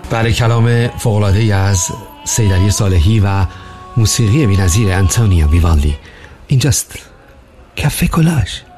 برای کلام فوق‌العاده‌ای از سید علی صالحی و موسیقی بی‌نظیر انتونیو ویوالدی، اینجاست کافه کلاژ.